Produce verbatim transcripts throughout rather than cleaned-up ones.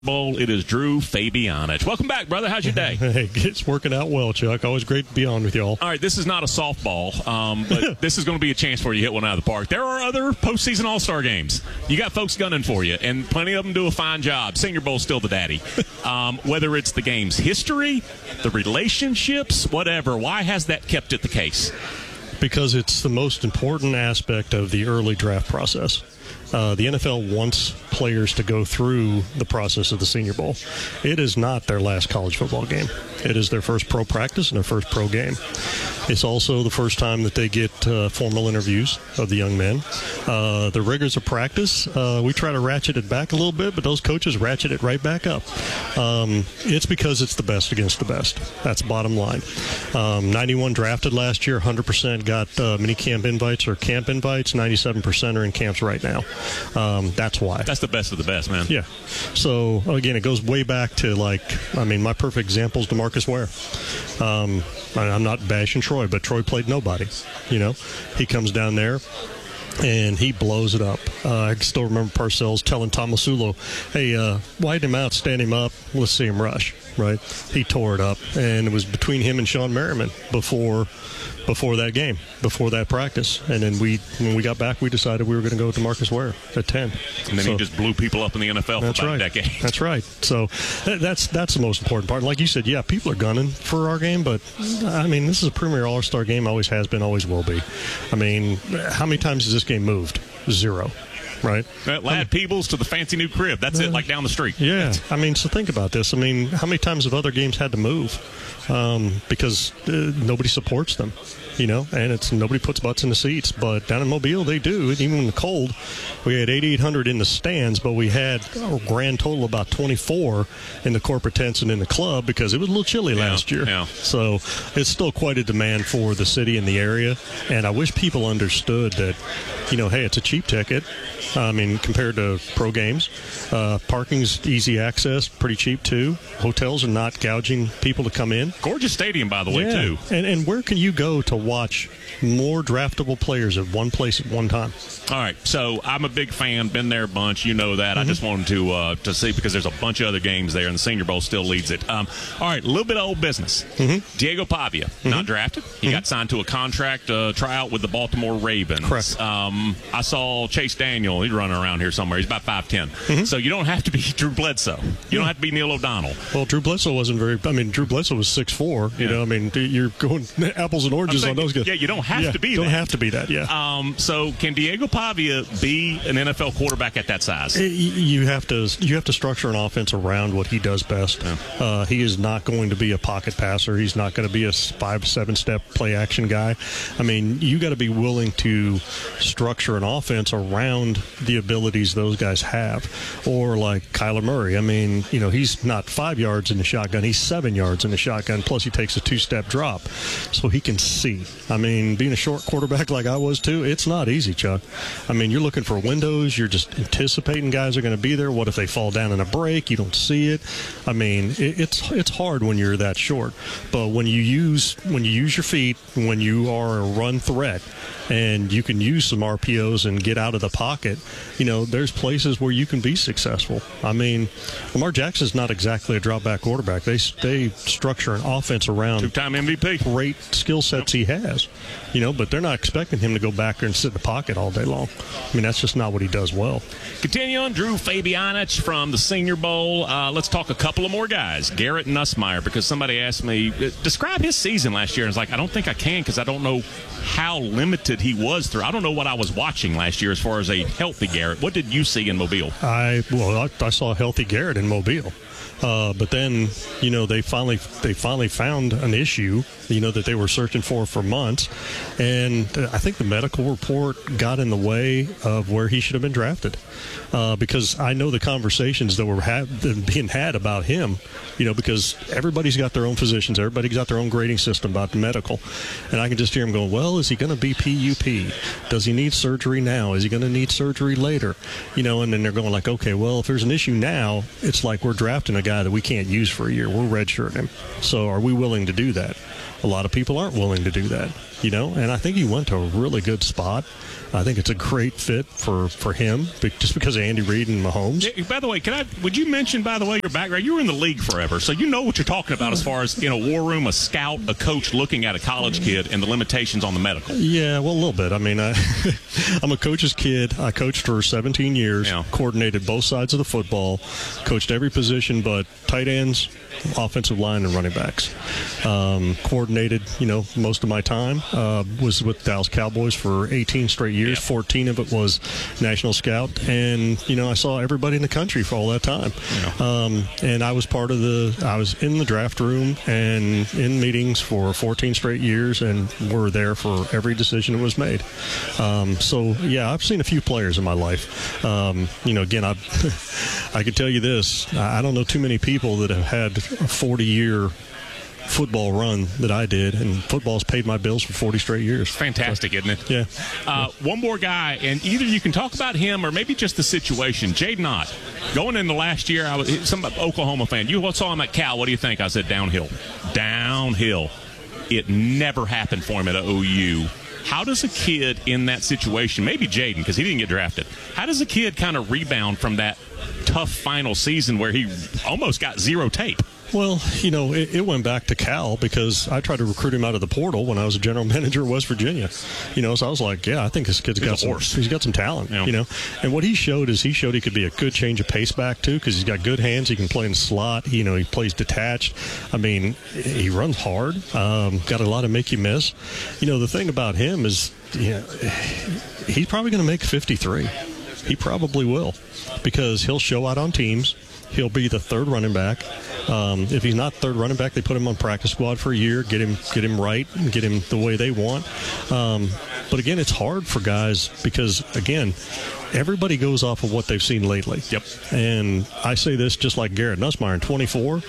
Bowl. It is Drew Fabianich. Welcome back, brother. How's your day? Hey, it's working out well, Chuck. Always great to be on with y'all. All right, this is not a softball, um, but this is going to be a chance for you to hit one out of the park. There are other postseason All-Star games. You got folks gunning for you, and plenty of them do a fine job. Senior Bowl's still the daddy. Um, whether it's the game's history, the relationships, whatever, why has that kept it the case? Because it's the most important aspect of the early draft process. Uh, the N F L wants players to go through the process of the Senior Bowl. It is not their last college football game. It is their first pro practice and their first pro game. It's also the first time that they get uh, formal interviews of the young men. Uh, the rigors of practice, uh, we try to ratchet it back a little bit, but those coaches ratchet it right back up. Um, it's because it's the best against the best. That's bottom line. Um, ninety-one drafted last year, one hundred percent got uh, mini camp invites or camp invites. ninety-seven percent are in camps right now. Um, that's why. That's the best of the best, man. Yeah. So, again, it goes way back to, like, I mean, my perfect example is DeMarcus Ware. Um, I'm not bashing Troy, but Troy played nobody. You know, he comes down there and he blows it up. Uh, I can still remember Parcells telling Tomasulo, hey, uh, widen him out, stand him up, let's see him rush, right? He tore it up, and it was between him and Sean Merriman before before that game, before that practice. And then we, when we got back, we decided we were going to go to DeMarcus Ware at ten. And then so, he just blew people up in the N F L for about right. a decade. That's right. So that's that's the most important part. Like you said, yeah, people are gunning for our game, but, I mean, this is a premier All-Star game, always has been, always will be. I mean, how many times has this game moved? Zero. Right. Uh, Lad Peebles to the fancy new crib. That's uh, it, like down the street. Yeah. I mean, so think about this. I mean, how many times have other games had to move um, because uh, nobody supports them, you know, and it's nobody puts butts in the seats. But down in Mobile, they do. Even in the cold, we had eighty-eight hundred in the stands, but we had a grand total about twenty-four in the corporate tents and in the club because it was a little chilly yeah, last year. Yeah. So it's still quite a demand for the city and the area. And I wish people understood that, you know, hey, it's a cheap ticket. I mean, compared to pro games, uh, parking's easy access, pretty cheap too. Hotels are not gouging people to come in. Gorgeous stadium, by the way, yeah. too. And and where can you go to watch more draftable players at one place at one time? All right, so I'm a big fan, been there a bunch. You know that. Mm-hmm. I just wanted to uh, to see because there's a bunch of other games there, and the Senior Bowl still leads it. Um, all right, a little bit of old business. Mm-hmm. Diego Pavia, mm-hmm. not drafted. He mm-hmm. got signed to a contract uh, tryout with the Baltimore Ravens. Correct. Um, I saw Chase Daniel. He's running around here somewhere. He's about five ten. Mm-hmm. So you don't have to be Drew Bledsoe. You yeah. don't have to be Neil O'Donnell. Well, Drew Bledsoe wasn't very – I mean, Drew Bledsoe was six foot four. You yeah. know, I mean, you're going apples and oranges saying, on those guys. Yeah, you don't have yeah, to be don't that. have to be that, yeah. Um, so can Diego Pavia be an N F L quarterback at that size? You have to you have to structure an offense around what he does best. Yeah. Uh, he is not going to be a pocket passer. He's not going to be a five, seven-step play-action guy. I mean, you got to be willing to structure an offense around the abilities those guys have. Or like Kyler Murray. I mean, you know, he's not five yards in the shotgun. He's seven yards in the shotgun, plus he takes a two-step drop. So he can see. I mean, being a short quarterback like I was too, it's not easy, Chuck. I mean, you're looking for windows. You're just anticipating guys are going to be there. What if they fall down in a break? You don't see it. I mean, it, it's it's hard when you're that short. But when you use when you use your feet, when you are a run threat, and you can use some R P Os and get out of the pocket, you know, there's places where you can be successful. I mean, Lamar Jackson's not exactly a drop-back quarterback. They they structure an offense around two-time M V P. Great skill sets yep. he has, you know, but they're not expecting him to go back there and sit in the pocket all day long. I mean, that's just not what he does well. Continue on, Drew Fabianich from the Senior Bowl. Uh, let's talk a couple of more guys. Garrett Nussmeier, because somebody asked me, describe his season last year. And I was like, I don't think I can because I don't know how limited he was through. I don't know what I was watching last year as far as a healthy Garrett. What did you see in Mobile? I well, I, I saw a healthy Garrett in Mobile. Uh, but then, you know, they finally they finally found an issue, you know, that they were searching for for months. And I think the medical report got in the way of where he should have been drafted. Uh, because I know the conversations that were ha- being had about him, you know, because everybody's got their own physicians. Everybody's got their own grading system about the medical. And I can just hear him going, well, is he going to be P U P? Does he need surgery now? Is he going to need surgery? surgery later, you know, and then they're going like, okay, well, if there's an issue now, it's like we're drafting a guy that we can't use for a year. We're redshirting him. So are we willing to do that? A lot of people aren't willing to do that, you know, and I think he went to a really good spot. I think it's a great fit for, for him, just because of Andy Reid and Mahomes. Yeah, by the way, can I? Would you mention, by the way, your background? You were in the league forever, so you know what you're talking about as far as in a war room, a scout, a coach looking at a college kid and the limitations on the medical. Yeah, well, a little bit. I mean, I, I'm a coach's kid. I coached for seventeen years, yeah. coordinated both sides of the football, coached every position but tight ends, offensive line, and running backs. Um, coordinated, you know, most of my time. Uh, was with Dallas Cowboys for eighteen straight years. Yeah. fourteen of it was national scout, and you know, I saw everybody in the country for all that time. Yeah. Um, and I was part of the. I was in the draft room and in meetings for fourteen straight years, and were there for every decision that was made. Um, so yeah, I've seen a few players in my life. Um, you know, again, I I can tell you this: I don't know too many people that have had a forty-year football run that I did, and football's paid my bills for forty straight years. Fantastic, so, isn't it? Yeah. Uh, one more guy, and either you can talk about him or maybe just the situation. Jaden Ott, going into last year, I was some Oklahoma fan. You saw him at Cal. What do you think? I said downhill. Downhill. It never happened for him at O U. How does a kid in that situation, maybe Jaden, because he didn't get drafted, how does a kid kind of rebound from that tough final season where he almost got zero tape? Well, you know, it, it went back to Cal because I tried to recruit him out of the portal when I was a general manager of West Virginia. You know, so I was like, yeah, I think this kid's he's got some, he's got some talent, yeah. you know. And what he showed is he showed he could be a good change of pace back, too, because he's got good hands. He can play in the slot. You know, he plays detached. I mean, he runs hard, um, got a lot of make you miss. You know, the thing about him is, you know, he's probably going to make fifty-three. He probably will, because he'll show out on teams. He'll be the third running back. Um, if he's not third running back, they put him on practice squad for a year, get him get him right, and get him the way they want. Um, but again, it's hard for guys because, again, everybody goes off of what they've seen lately. Yep. And I say this just like Garrett Nussmeier in twenty-four,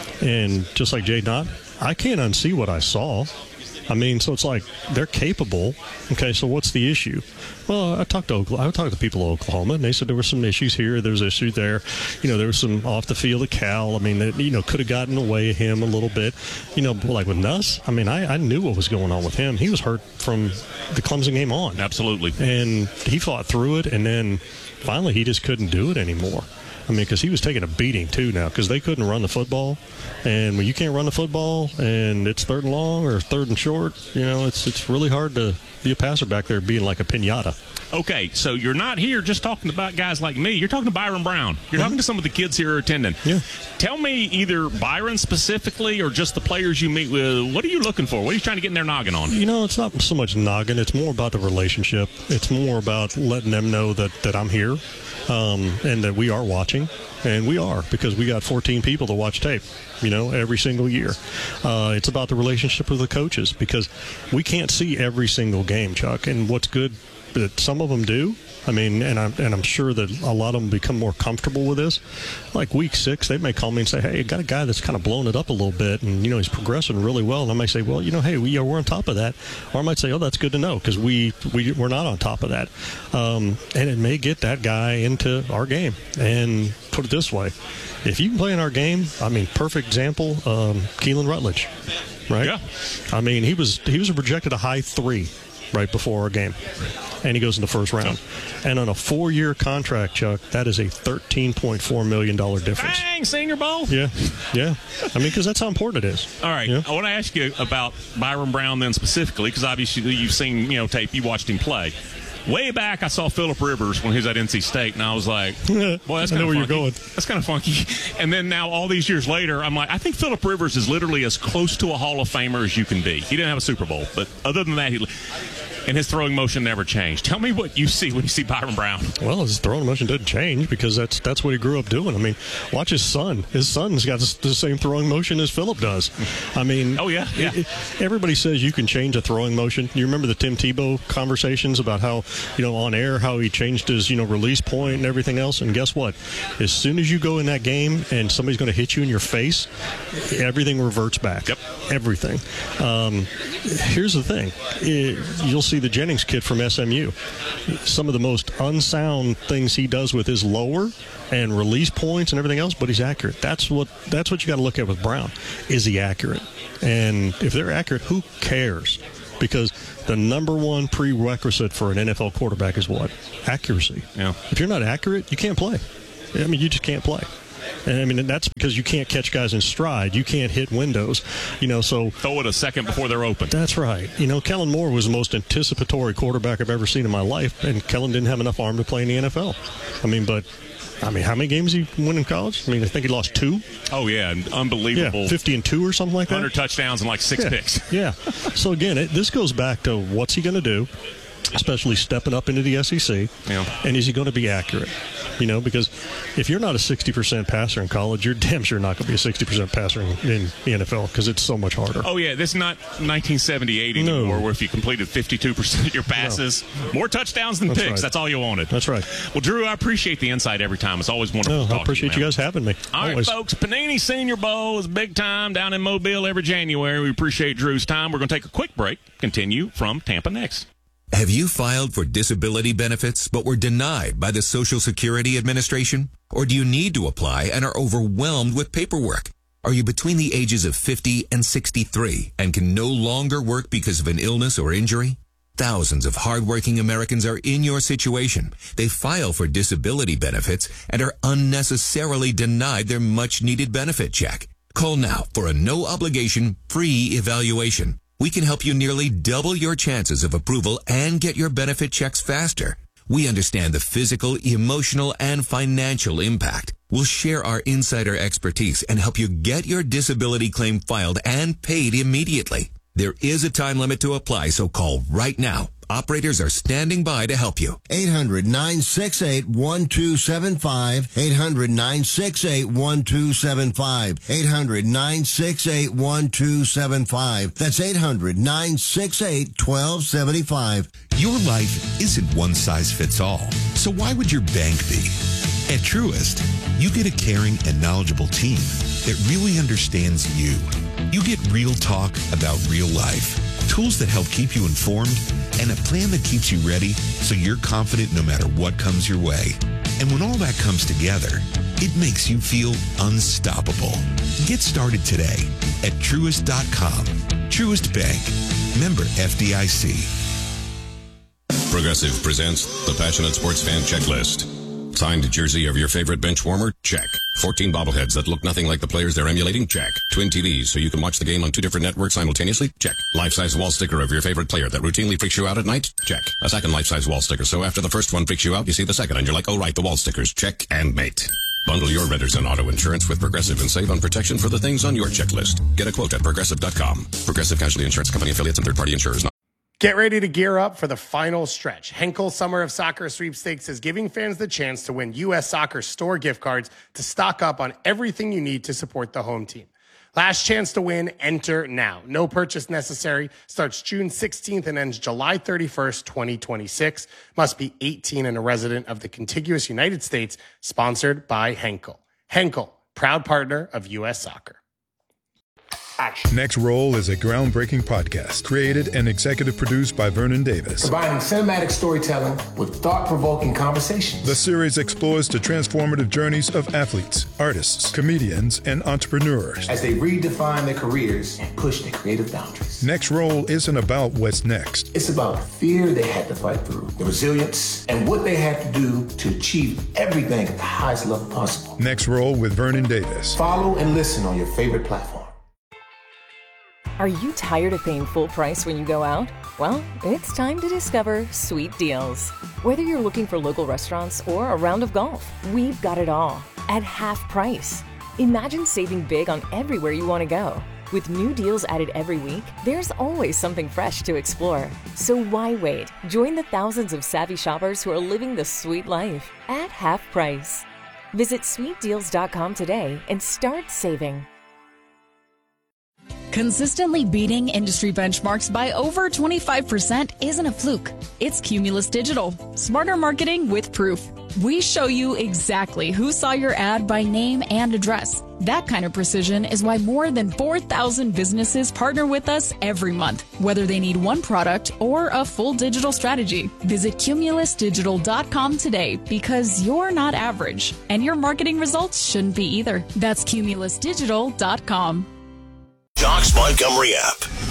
and just like Jaden Ott, I can't unsee what I saw. I mean, so it's like they're capable. Okay, so what's the issue? Well, I talked to Oklahoma, I talked to people of Oklahoma, and they said there were some issues here, there was an issue there. You know, there was some off the field of Cal. I mean, that, you know, could have gotten away with him a little bit. You know, like with Nuss, I mean, I, I knew what was going on with him. He was hurt from the Clemson game on. Absolutely. And he fought through it, and then finally he just couldn't do it anymore. I mean, because he was taking a beating, too, now, because they couldn't run the football. And when you can't run the football and it's third and long or third and short, you know, it's it's really hard to be a passer back there being like a pinata. Okay, so you're not here just talking about guys like me. You're talking to Byron Brown. You're mm-hmm. talking to some of the kids here who are attending. Yeah. Tell me either Byron specifically or just the players you meet with. What are you looking for? What are you trying to get in their noggin on? You know, it's not so much noggin. It's more about the relationship. It's more about letting them know that, that I'm here um, and that we are watching. And we are, because we got fourteen people to watch tape, you know, every single year. Uh, it's about the relationship with the coaches, because we can't see every single game, Chuck. And what's good that some of them do, I mean, and I'm, and I'm sure that a lot of them become more comfortable with this. Like week six, they may call me and say, hey, I got a guy that's kind of blown it up a little bit, and, you know, he's progressing really well. And I might say, well, you know, hey, we, we're on top of that. Or I might say, oh, that's good to know, because we, we, we're not on top of that. Um, and it may get that guy into our game. And put it this way, if you can play in our game, I mean, perfect example, um, Keelan Rutledge, right? Yeah. I mean, he was he was projected a high three right before our game, and he goes in the first round. And on a four-year contract, Chuck, that is a thirteen point four million dollars difference. Bang, Senior Bowl. Yeah, yeah. I mean, because that's how important it is. All right. Yeah? I want to ask you about Byron Brown then specifically, because obviously you've seen, you know, tape, you watched him play. Way back, I saw Phillip Rivers when he was at N C State, and I was like, boy, that's kind of where funky. you're going. That's kind of funky. And then now, all these years later, I'm like, I think Phillip Rivers is literally as close to a Hall of Famer as you can be. He didn't have a Super Bowl, but other than that, he... and his throwing motion never changed. Tell me what you see when you see Byron Brown. Well, his throwing motion didn't change because that's that's what he grew up doing. I mean, watch his son. His son's got the same throwing motion as Phillip does. I mean, oh, yeah, yeah. It, everybody says you can change a throwing motion. You remember the Tim Tebow conversations about how, you know, on air, how he changed his, you know, release point and everything else. And guess what? As soon as you go in that game and somebody's going to hit you in your face, everything reverts back. Yep. Everything. Um, here's the thing. It, you'll see see the Jennings kid from S M U. Some of the most unsound things he does with his lower and release points and everything else, but he's accurate. That's what that's what you got to look at with Brown. Is he accurate? And if they're accurate, who cares? Because the number one prerequisite for an N F L quarterback is what? Accuracy. Yeah. If you're not accurate, you can't play. I mean, you just can't play. And I mean, that's because you can't catch guys in stride. You can't hit windows, you know, so. Throw it a second before they're open. That's right. You know, Kellen Moore was the most anticipatory quarterback I've ever seen in my life, and Kellen didn't have enough arm to play in the N F L. I mean, but, I mean, how many games did he win in college? I mean, I think he lost two. Oh, yeah, unbelievable. Yeah, fifty and two or something like that. one hundred touchdowns and like six yeah. picks. Yeah. So, again, it, this goes back to what's he going to do, especially stepping up into the S E C, yeah. and is he going to be accurate? You know, because if you're not a sixty percent passer in college, you're damn sure not going to be a sixty percent passer in, in the N F L because it's so much harder. Oh, yeah, this is not nineteen seventy-eight anymore, no. where if you completed fifty-two percent of your passes, no. more touchdowns than That's picks. Right. That's all you wanted. That's right. Well, Drew, I appreciate the insight every time. It's always wonderful no, to talk I appreciate to you, you guys having me. All Always. right, folks, Panini Senior Bowl is big time down in Mobile every January. We appreciate Drew's time. We're going to take a quick break. Continue from Tampa next. Have you filed for disability benefits but were denied by the Social Security Administration? Or do you need to apply and are overwhelmed with paperwork? Are you between the ages of fifty and sixty-three and can no longer work because of an illness or injury? Thousands of hardworking Americans are in your situation. They file for disability benefits and are unnecessarily denied their much-needed benefit check. Call now for a no-obligation, free evaluation. We can help you nearly double your chances of approval and get your benefit checks faster. We understand the physical, emotional, and financial impact. We'll share our insider expertise and help you get your disability claim filed and paid immediately. There is a time limit to apply, so call right now. Operators are standing by to help you. eight hundred, nine six eight, one two seven five. eight hundred, nine six eight, one two seven five. eight hundred, nine six eight, one two seven five. That's eight hundred, nine six eight, one two seven five. Your life isn't one size fits all, so why would your bank be? At Truist, you get a caring and knowledgeable team that really understands you. You get real talk about real life, tools that help keep you informed, and a plan that keeps you ready so you're confident no matter what comes your way. And when all that comes together, it makes you feel unstoppable. Get started today at Truist dot com. Truist Bank. Member F D I C. Progressive presents the Passionate Sports Fan Checklist. Signed jersey of your favorite bench warmer? Check. fourteen bobbleheads that look nothing like the players they're emulating? Check. Twin T Vs so you can watch the game on two different networks simultaneously? Check. Life-size wall sticker of your favorite player that routinely freaks you out at night? Check. A second life-size wall sticker so after the first one freaks you out, you see the second and you're like, oh right, the wall stickers. Check and mate. Bundle your renters and auto insurance with Progressive and save on protection for the things on your checklist. Get a quote at Progressive dot com. Progressive Casualty Insurance Company affiliates and third-party insurers. Get ready to gear up for the final stretch. Henkel Summer of Soccer Sweepstakes is giving fans the chance to win U S Soccer store gift cards to stock up on everything you need to support the home team. Last chance to win, enter now. No purchase necessary. Starts June sixteenth and ends July thirty-first, twenty twenty-six. Must be eighteen and a resident of the contiguous United States. Sponsored by Henkel. Henkel, proud partner of U S Soccer. Action. Next Roll is a groundbreaking podcast created and executive produced by Vernon Davis. Combining cinematic storytelling with thought-provoking conversations. The series explores the transformative journeys of athletes, artists, comedians, and entrepreneurs as they redefine their careers and push their creative boundaries. Next Roll isn't about what's next. It's about the fear they had to fight through, the resilience, and what they had to do to achieve everything at the highest level possible. Next Roll with Vernon Davis. Follow and listen on your favorite platform. Are you tired of paying full price when you go out? Well, it's time to discover Sweet Deals. Whether you're looking for local restaurants or a round of golf, we've got it all at half price. Imagine saving big on everywhere you want to go. With new deals added every week, there's always something fresh to explore. So why wait? Join the thousands of savvy shoppers who are living the sweet life at half price. Visit sweet deals dot com today and start saving. Consistently beating industry benchmarks by over twenty-five percent isn't a fluke. It's Cumulus Digital. Smarter marketing with proof. We show you exactly who saw your ad by name and address. That kind of precision is why more than four thousand businesses partner with us every month, whether they need one product or a full digital strategy. Visit cumulus digital dot com today because you're not average, and your marketing results shouldn't be either. That's cumulus digital dot com. Docs Montgomery app.